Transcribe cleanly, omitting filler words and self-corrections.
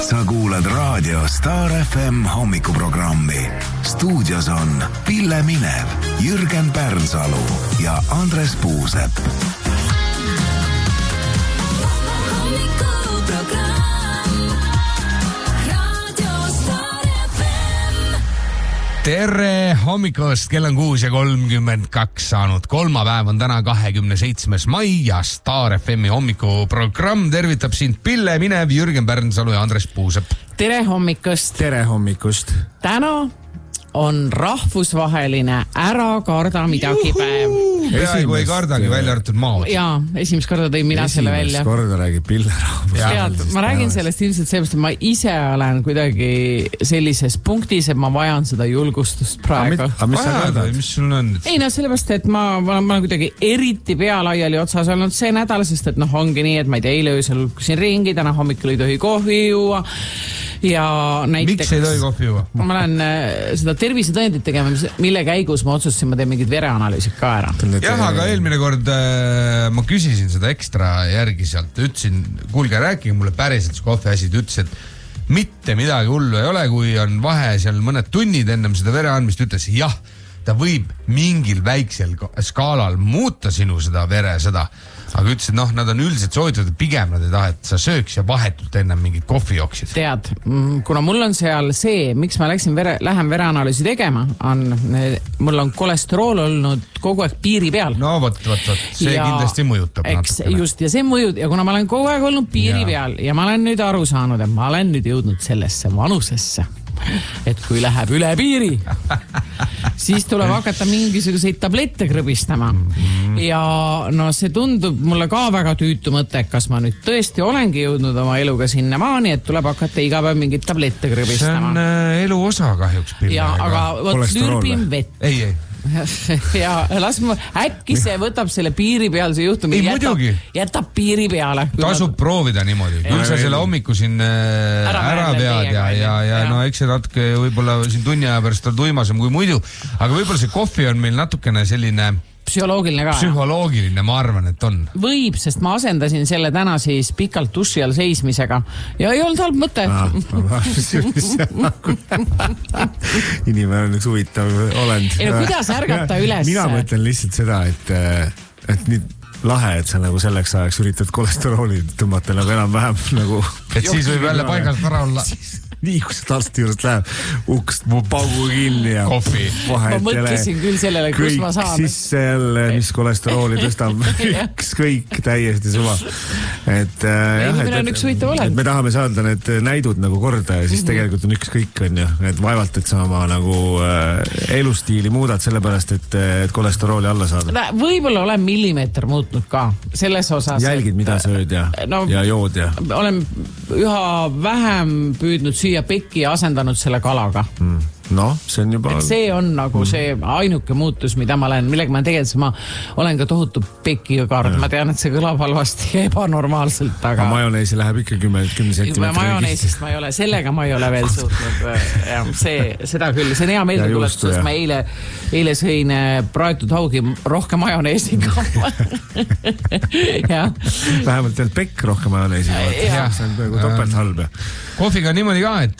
Sa kuulad raadio Star FM hommikuprogrammi. Stuudios on Pille Minev, Jürgen Pärnsalu ja Andres Puusepp. Tere hommikust, kell on 6:32 saanud. Kolmapäev on täna 27. mai ja Star FMi hommikuprogramm tervitab sind Pille Minev, Jürgen Pärnsalu ja Andres Puusepp. Tere hommikust. Tere hommikust. Täna on rahvusvaheline ära karda midagi päev. Peaaegu ei kardagi, välja arvatud maod. Jaa, esimest korda tõin mina selle välja. Esimest korda räägib Pille rahvusvahelisest. Ma räägin sellest ilmselt sellepärast, et ma ise olen kuidagi sellises punktis, et ma vajan seda julgustust praegu. Aga mis sa kardad? Mis sul on? Ei no sellepärast, et ma olen kuidagi eriti pea laiali otsas olnud see nädal, sest et ongi nii, et ma ei tea, eile öösel lukkusin ringi, täna hommikul ei tohi kohvi juua. Ja näiteks, miks ei tohi kohvi juua? Ma olen seda tervisetõendit tegema, mille käigus ma otsustasin, ma teen mingid vereanalüüsid ka ära. Jah, aga eelmine kord ma küsisin seda ekstra järgi sealt, ütlesin, kuulge, rääkige mulle päriselt see kohviasi, ütles, et mitte midagi hullu ei ole, kui on vahe seal mõned tunnid ennem seda vere andmist, ütles, jah, ta võib mingil väiksel skaalal muuta sinu seda vere, seda. Aga ütles, et nad on üldiselt soovitatud, pigem nad ei taha, et sa sööks ja vahetult ennem mingid kohvi jooksid. Tead, kuna mul on seal see, miks ma lähen vereanalüüsi tegema, mul on kolesterool olnud kogu aeg piiri peal. No võt, see ja, kindlasti mõjutab natukene. Just, ja see mõjub, ja kuna ma olen kogu aeg olnud piiri peal ja ma olen nüüd aru saanud, et ma olen nüüd jõudnud sellesse vanusesse, et kui läheb üle piiri, siis tuleb hakata mingisuguseid tablette krõbistama. Ja no see tundub mulle ka väga tüütu mõte, kas ma nüüd tõesti olengi jõudnud oma eluga sinna maani, et tuleb hakata iga päev mingit tablette krõbistama. See on elu osa kahjuks. Ja, aga võt lürbin vett. Ei. Ja las ma, äkki see võtab selle piiri peal see juhtumi, jätab piiri peale. Tasub proovida niimoodi. Küll sa selle hommiku siin ära pead ja no eks see natuke võib-olla siin tunni aja pärast on tuimasem kui muidu, aga võib-olla see kohvi on meil natukene selline psühholoogiline, ma arvan, et on. Võib, sest ma asendasin selle täna siis pikalt duši all seismisega ja ei olnud halb mõte. Inimene on üks huvitav olend. Kuidas ärgata üles? Mina mõtlen lihtsalt seda, et nii lahe, et sa nagu selleks ajaks üritad kolesterooli tõmmata nagu enam-vähem nagu... Et siis võib jälle paigalt ära olla. Nii, kui see arsti juurest läheb, ukst paugu kinni ja kohvi. Ma mõtlesin küll sellele, kus ma saan. Kõik sisse jälle, mis kolesterooli tõstab, kõik täiesti suva. Et me tahame saada need näidud nagu korda ja siis tegelikult on kõik on ju. Et vaevalt, et sa oma nagu elustiili muudad sellepärast, et kolesterooli alla saada. Võib-olla olen millimeeter muutnud ka selles osas. Jälgid, mida sööd ja jood ja. Olen üha vähem püüdnud süüa pekki ja asendanud selle kalaga. No, see on juba... Et see on nagu see ainuke muutus, millega ma olen tegelikult, ma olen ka tohutu pekiga kard. Ma tean, et see kõlab halvasti ja ebanormaalselt, aga... majoneesi läheb ikka 10 sentimeetri. Majoneesist ma ei ole, sellega ma ei ole veel suutnud. Seda küll, see on hea meelde tuletus, sest ma eile sõin praetud haugi rohkem majoneesiga. Vähemalt teil pekk rohkem majoneesiga. See on topelt halb. Kohviga niimoodi ka, et